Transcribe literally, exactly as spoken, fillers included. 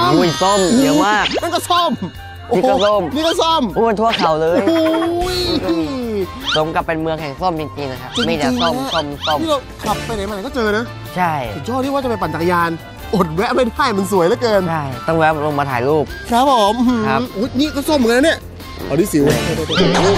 มอุ้ยส้มเยอะมากนั่นก็ส้มนี่ก็ส้มนี่ก็ส้มอ้วนทั่วเขาเลยโอ้ยสมกับเป็นเมืองแห่งส้มจริงๆนะครับมีแต่ส้มส้มส้มที่เราขับไปไหนมาไหนก็เจอนะใช่สุดยอดที่ว่าจะไปปั่นจักรยานอดแวะไม่ได้มันสวยเหลือเกินใช่ต้องแวะลงมาถ่ายรูปครับผมครับนี่ก็ส้มเหมือนกันเนี่ยอ๋อนี่สิว